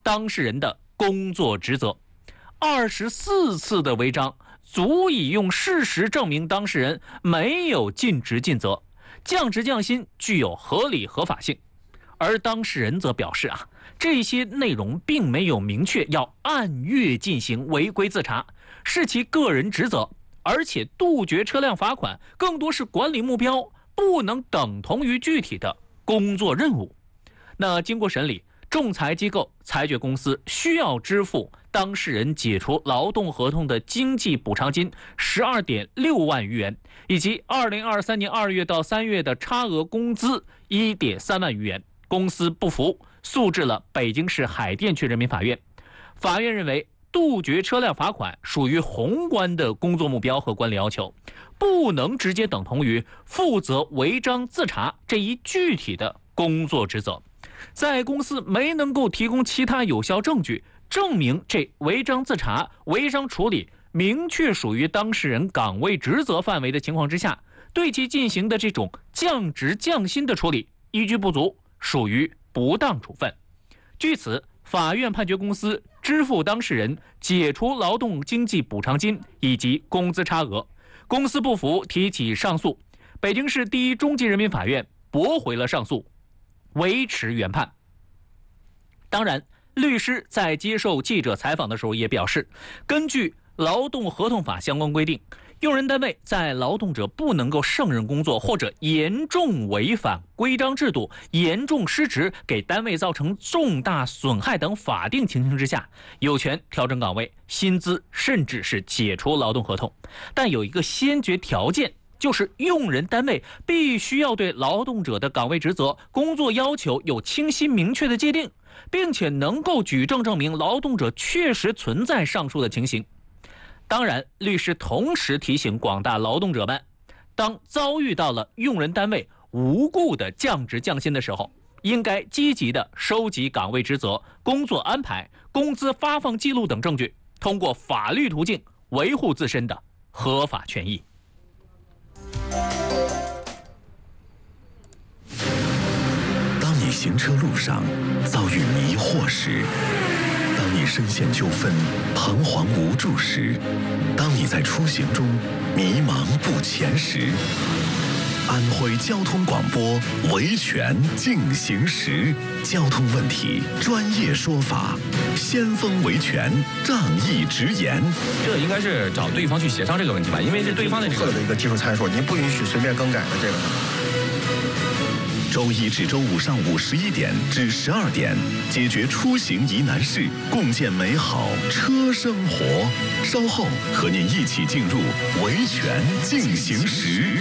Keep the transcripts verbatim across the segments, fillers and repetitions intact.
当事人的工作职责。二十四次的违章足以用事实证明当事人没有尽职尽责，降职降薪具有合理合法性。而当事人则表示啊，这些内容并没有明确要按月进行违规自查，是其个人职责，而且杜绝车辆罚款更多是管理目标，不能等同于具体的工作任务。那经过审理，仲裁机构裁决公司需要支付当事人解除劳动合同的经济补偿金十二点六万余元，以及二零二三年二月到三月的差额工资一点三万余元。公司不服，诉至了北京市海淀区人民法院。法院认为，杜绝车辆罚款属于宏观的工作目标和管理要求，不能直接等同于负责违章自查这一具体的工作职责。在公司没能够提供其他有效证据证明这违章自查、违章处理明确属于当事人岗位职责范围的情况之下，对其进行的这种降职降薪的处理依据不足，属于不当处分。据此，法院判决公司支付当事人解除劳动经济补偿金以及工资差额。公司不服，提起上诉，北京市第一中级人民法院驳回了上诉，维持原判。当然，律师在接受记者采访的时候也表示，根据劳动合同法相关规定，用人单位在劳动者不能够胜任工作或者严重违反规章制度、严重失职，给单位造成重大损害等法定情形之下，有权调整岗位、薪资，甚至是解除劳动合同。但有一个先决条件，就是用人单位必须要对劳动者的岗位职责、工作要求有清晰明确的界定，并且能够举证证明劳动者确实存在上述的情形。当然，律师同时提醒广大劳动者们，当遭遇到了用人单位无故的降职降薪的时候，应该积极的收集岗位职责、工作安排、工资发放记录等证据，通过法律途径维护自身的合法权益。 当你行车路上遭遇迷惑时，当你深陷纠纷、彷徨无助时，当你在出行中迷茫不前时，安徽交通广播维权进行时，交通问题专业说法，先锋维权，仗义直言。 这应该是找对方去协商这个问题吧，因为这对方的这个的一个技术参数，您不允许随便更改的这个。 周一至周五上午十一点至十二点，解决出行疑难事，共建美好车生活。稍后和您一起进入维权进行时。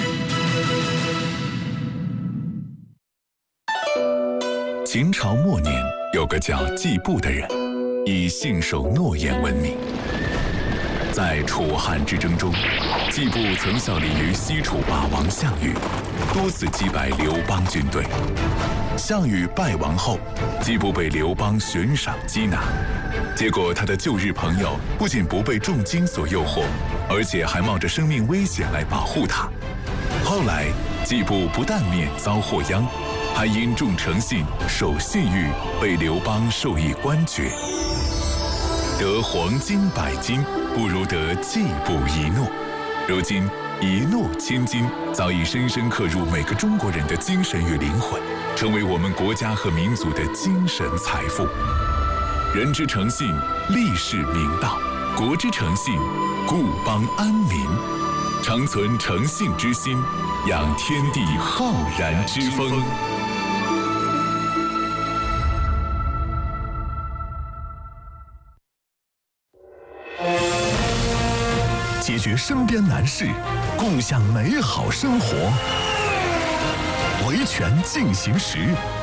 秦朝末年，有个叫季布的人，以信守诺言闻名。在楚汉之争中，季布曾效力于西楚霸王项羽，多次击败刘邦军队。项羽败亡后，季布被刘邦悬赏缉拿，结果他的旧日朋友不仅不被重金所诱惑，而且还冒着生命危险来保护他。后来，季布不但免遭祸殃，还因重诚信、守信誉，被刘邦授以官爵。得黄金百斤，不如得季布一诺。如今，一诺千金早已深深刻入每个中国人的精神与灵魂，成为我们国家和民族的精神财富。人之诚信，立世明道；国之诚信，固邦安民。常存诚信之心，养天地浩然之风。解决身边难事，共享美好生活。维权进行时，